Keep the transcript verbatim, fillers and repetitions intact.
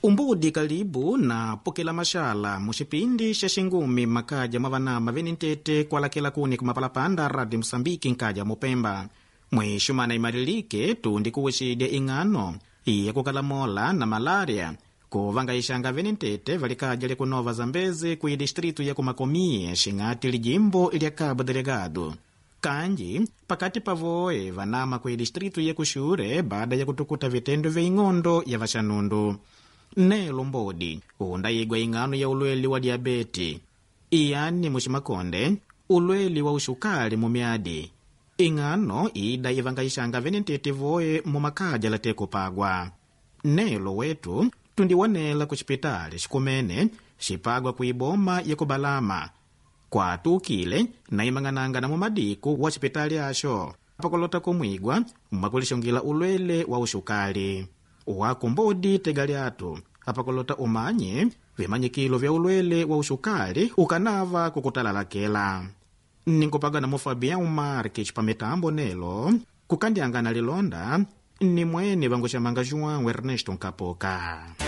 Umbudi kalibu na pokela mashala mushipindi sha shingumi makaja mavanama venintete kwa lakela kuni kumapalapanda radi Msambiki nkaja mupemba. Mwishumana imarilike tundi kuwishide ingano iye kukalamola na malaria kuvanga ishanga venintete valikaja le kunova Zambezi kui distritu ya kumakomie shingati lijimbo ilya Cabo Delegado. Kanji pakati pavoe vanama kui distritu ya kushure baada ya kutukuta vitendo vya ing'ondo ya vashanundu. Nelo Mbodi undayigwa ingano ya ulweli wa diabeti, iyani mushimakonde ulweli wa ushukali mumiadi. Ingano ida ivanga ishanga venintete voe mumakaja lateko pagwa. Nelo wetu tundiwanela kuchipitali shikumene shipagwa kuiboma ya kubalama kwa tukile na imangananga na mumadiku wa chipitali asho pakolota kumwigwa mwakulishongila ulwele wa ushukali. Wako Mbodi tegaliatu apakolota umanye vimanyikilo vya ulwele wa ushukali ukanava kukutalalakela. Ninkupaga na mufabia umarkichi pa mitambo nelo kukandiangana lilonda ni mwene vangu shamanga João Ernesto Nkapoka.